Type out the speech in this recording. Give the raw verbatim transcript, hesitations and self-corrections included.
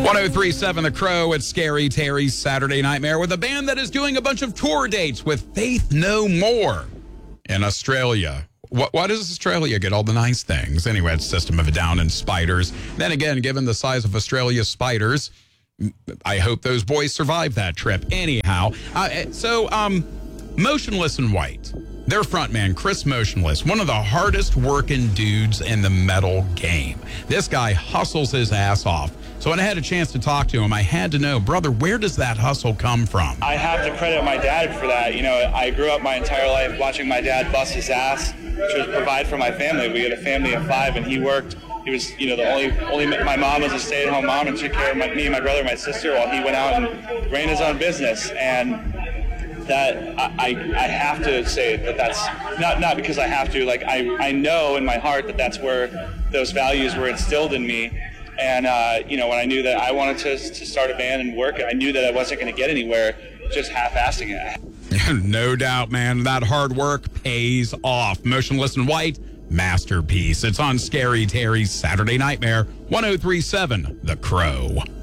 oh three point seven The Crow at Scary Terry's Saturday Nightmare with a band that is doing a bunch of tour dates with Faith No More in Australia. What, why does Australia get all the nice things? Anyway, it's System of a Down and Spiders. Then again, given the size of Australia's spiders, I hope those boys survive that trip. Anyhow, uh, so um, Motionless in White. Their frontman, Chris Motionless, one of the hardest working dudes in the metal game. This guy hustles his ass off. So when I had a chance to talk to him, I had to know, brother, where does that hustle come from? I have to credit my dad for that. You know, I grew up my entire life watching my dad bust his ass to provide for my family. We had a family of five, and he worked. He was, you know, the only, only, my mom was a stay-at-home mom and took care of my, me and my brother and my sister while he went out and ran his own business. And that I, I have to say that that's not not because I have to, like I, I know in my heart that that's where those values were instilled in me. And uh, you know, when I knew that I wanted to to start a band and work, I knew that I wasn't going to get anywhere just half-assing it. No doubt, man. That hard work pays off. Motionless in White, masterpiece. It's on Scary Terry's Saturday Nightmare, one oh three point seven The Crow.